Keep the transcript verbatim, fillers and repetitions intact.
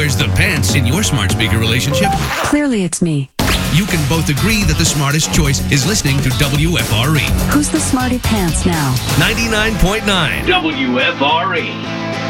wears the pants in your smart speaker relationship? Clearly it's me. You can both agree that the smartest choice is listening to W F R E. Who's the smarty pants now? ninety-nine point nine W F R E.